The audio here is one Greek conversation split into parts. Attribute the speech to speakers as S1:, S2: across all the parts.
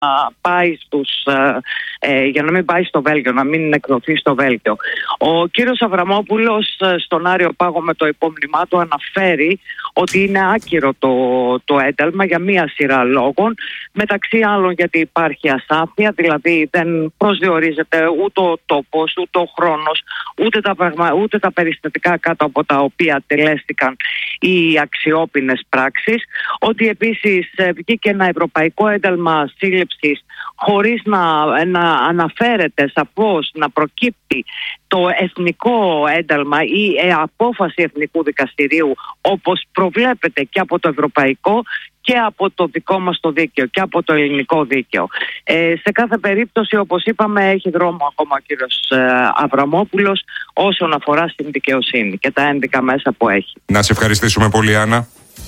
S1: πάει για να μην πάει στο Βέλγιο, να μην εκδοθεί στο Βέλγιο. Ο κύριος Αβραμόπουλος στον Άριο Πάγο με το υπόμνημά του αναφέρει ότι είναι άκυρο το ένταλμα για μία σειρά λόγων, μεταξύ άλλων γιατί υπάρχει ασάφεια, δηλαδή δεν προσδιορίζεται ούτε ο τόπος, ούτε ο χρόνος, ούτε τα περιστατικά κάτω από τα οποία τελέστηκαν οι αξιόπινες πράξεις, ότι επίσης βγήκε ένα ευρωπαϊκό ένταλμα σύλληψης χωρίς να αναφέρεται σαφώς, να προκύπτει το εθνικό ένταλμα ή απόφαση εθνικού δικαστηρίου όπως προβλέπεται και από το ευρωπαϊκό και από το δικό μας το δίκαιο και από το ελληνικό δίκαιο. Σε κάθε περίπτωση, όπως είπαμε, έχει δρόμο ακόμα ο κύριος Αβραμόπουλος όσον αφορά στην δικαιοσύνη και τα ένδικα μέσα που έχει.
S2: Να σε ευχαριστήσουμε πολύ, Άννα.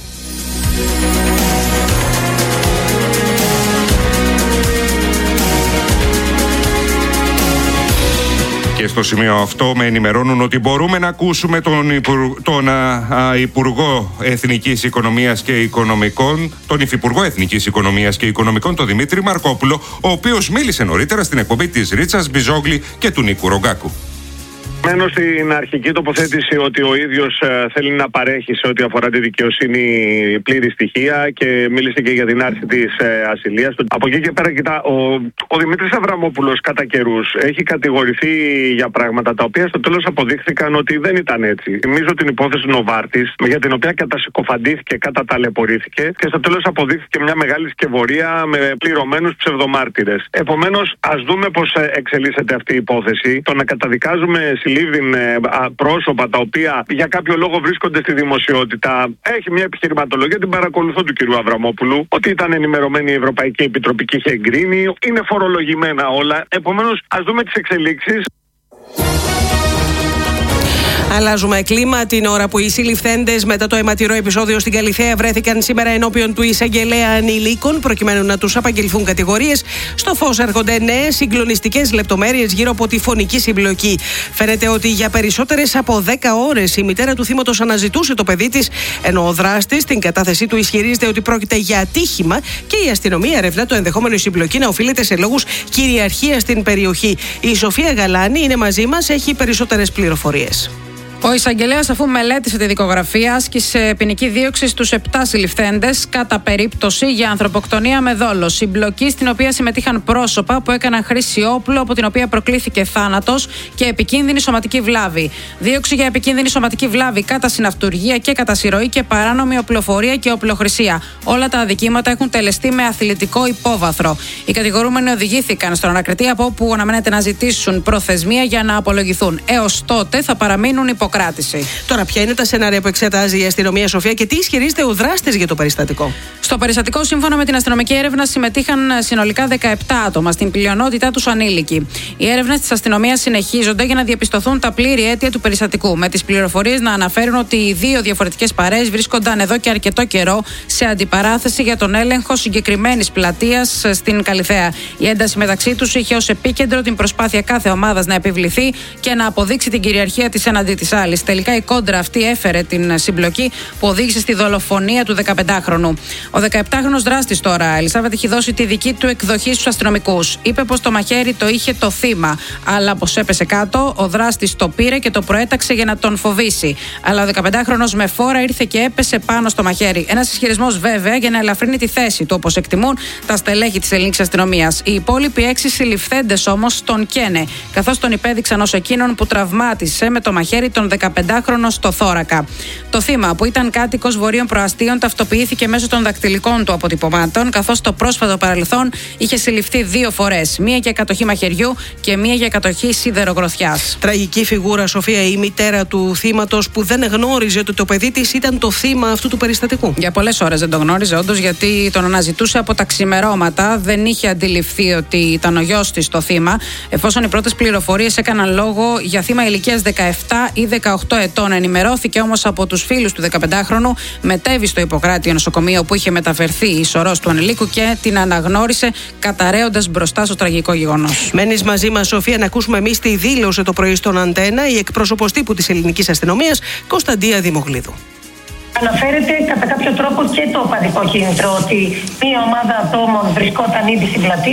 S2: Και στο σημείο αυτό με ενημερώνουν ότι μπορούμε να ακούσουμε τον Υφυπουργό Εθνικής Οικονομίας και Οικονομικών, τον Δημήτρη Μαρκόπουλο, ο οποίος μίλησε νωρίτερα στην εκπομπή της Ρίτσας Μπιζόγλη και του Νίκου Ρογκάκου.
S3: Μένω στην αρχική τοποθέτηση ότι ο ίδιος θέλει να παρέχει σε ό,τι αφορά τη δικαιοσύνη πλήρη στοιχεία και μίλησε και για την άρση της ασυλίας του. Από εκεί και πέρα, κοιτά, ο Δημήτρης Αβραμόπουλος κατά καιρούς έχει κατηγορηθεί για πράγματα τα οποία στο τέλος αποδείχθηκαν ότι δεν ήταν έτσι. Θυμίζω την υπόθεση Νοβάρτης, για την οποία κατασυκοφαντήθηκε, καταταλαιπωρήθηκε και στο τέλος αποδείχθηκε μια μεγάλη σκευωρία με πληρωμένους ψευδομάρτυρες. Επομένως, ας δούμε πώς εξελίσσεται αυτή η υπόθεση. Το να καταδικάζουμε πρόσωπα τα οποία για κάποιο λόγο βρίσκονται στη δημοσιότητα, έχει μια επιχειρηματολογία, την παρακολουθώ, του κ. Αβραμόπουλου, ότι ήταν ενημερωμένη η Ευρωπαϊκή Επιτροπή και είχε εγκρίνει, είναι φορολογημένα όλα. Επομένως, ας δούμε τις εξελίξεις.
S4: Αλλάζουμε κλίμα την ώρα που οι συλληφθέντες μετά το αιματηρό επεισόδιο στην Καλιθέα βρέθηκαν σήμερα ενώπιον του εισαγγελέα ανηλίκων προκειμένου να τους απαγγελθούν κατηγορίες. Στο φως έρχονται νέες συγκλονιστικές λεπτομέρειες γύρω από τη φωνική συμπλοκή. Φαίνεται ότι για περισσότερες από 10 ώρες η μητέρα του θύματος αναζητούσε το παιδί της, ενώ ο δράστης στην κατάθεσή του ισχυρίζεται ότι πρόκειται για ατύχημα και η αστυνομία ερευνά το ενδεχόμενο η συμπλοκή να οφείλεται σε λόγους κυριαρχίας στην περιοχή. Η Σοφία Γαλάνη είναι μαζί μας, έχει περισσότερες πληροφορίες.
S5: Ο εισαγγελέας, αφού μελέτησε τη δικογραφία, άσκησε ποινική δίωξη στους 7 συλληφθέντες κατά περίπτωση για ανθρωποκτονία με δόλο. Συμπλοκή στην οποία συμμετείχαν πρόσωπα που έκαναν χρήση όπλου από την οποία προκλήθηκε θάνατος και επικίνδυνη σωματική βλάβη. Δίωξη για επικίνδυνη σωματική βλάβη κατά συναυτουργία και κατά συρροή και παράνομη οπλοφορία και οπλοχρησία. Όλα τα αδικήματα έχουν τελεστεί με αθλητικό υπόβαθρο. Οι κατηγορούμενοι οδηγήθηκαν στον ανακριτή, από όπου αναμένεται να ζητήσουν προθεσμία για να απολογηθούν. Έως τότε θα παραμείνουν υποκράτηση.
S4: Τώρα, ποια είναι τα σενάρια που εξετάζει η αστυνομία, Σοφία, και τι ισχυρίζεται ο δράστης για το περιστατικό?
S5: Στο περιστατικό, σύμφωνα με την αστυνομική έρευνα, συμμετείχαν συνολικά 17 άτομα, στην πλειονότητά τους ανήλικοι. Οι έρευνες της αστυνομίας συνεχίζονται για να διαπιστωθούν τα πλήρη αίτια του περιστατικού, με τις πληροφορίες να αναφέρουν ότι οι δύο διαφορετικές παρέες βρίσκονταν εδώ και αρκετό καιρό σε αντιπαράθεση για τον έλεγχο συγκεκριμένης πλατείας στην Καλιθέα. Η ένταση μεταξύ τους είχε ως επίκεντρο την προσπάθεια κάθε ομάδας να επιβληθεί και να αποδείξει την κυριαρχία της έναντι της άλλης. Τελικά η κόντρα αυτή έφερε την συμπλοκή που οδήγησε στη δολοφονία του 15χρονου. Ο 17χρονος δράστης τώρα, Ελισάβετ, έχει δώσει τη δική του εκδοχή στους αστυνομικούς. Είπε πως το μαχαίρι το είχε το θύμα, αλλά πως έπεσε κάτω, ο δράστης το πήρε και το προέταξε για να τον φοβήσει. Αλλά ο 15χρονος με φόρα ήρθε και έπεσε πάνω στο μαχαίρι. Ένας ισχυρισμός, βέβαια, για να ελαφρύνει τη θέση του, όπως εκτιμούν τα στελέχη της ελληνικής αστυνομίας. Οι υπόλοιποι 6 συλληφθέντες όμως τον καίνε, καθώς τον υπέδειξαν ως εκείνον που τραυμάτισε με το μαχαίρι τον 15χρονο στο θώρακα. Το θύμα, που ήταν κάτοικος Βορείων Προαστίων, ταυτοποιήθηκε μέσω των δακτυλικών του αποτυπωμάτων, καθώς στο πρόσφατο παρελθόν είχε συλληφθεί 2 φορές. Μία για κατοχή μαχαιριού και μία για κατοχή σιδερογροθιάς.
S4: Τραγική φιγούρα, Σοφία, η μητέρα του θύματος, που δεν γνώριζε ότι το παιδί της ήταν το θύμα αυτού του περιστατικού.
S5: Για πολλές ώρες δεν το γνώριζε, όντως, γιατί τον αναζητούσε από τα ξημερώματα. Δεν είχε αντιληφθεί ότι ήταν ο γιος της το θύμα, εφόσον οι πρώτες πληροφορίες έκαναν λόγο για θύμα ηλικίας 17 ή 18 ετών. Ενημερώθηκε όμως από τους φίλους του 15χρονου, μετέβη στο Ιπποκράτιο νοσοκομείο που είχε μεταφερθεί η σωρός του ανηλίκου και την αναγνώρισε, καταραίοντας μπροστά στο τραγικό γεγονός.
S4: Μένεις μαζί μας, Σοφία, να ακούσουμε εμείς τι δήλωσε το πρωί στον Αντένα η εκπρόσωπος τύπου της ελληνικής αστυνομίας, Κωνσταντία Δημογλίδου.
S6: Αναφέρεται κατά κάποιο τρόπο και το οπαδικό κίνητρο ότι μία ομάδα ατόμων βρισκόταν ήδη στην πλατεία.